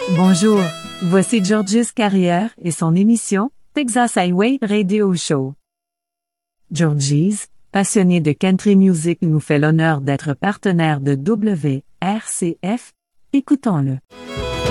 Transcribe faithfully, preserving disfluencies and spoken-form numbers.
Bonjour, voici Georges Carrière et son émission Texas Highway Radio Show. Georges, passionné de country music, nous fait l'honneur d'être partenaire de W R C F. Écoutons-le.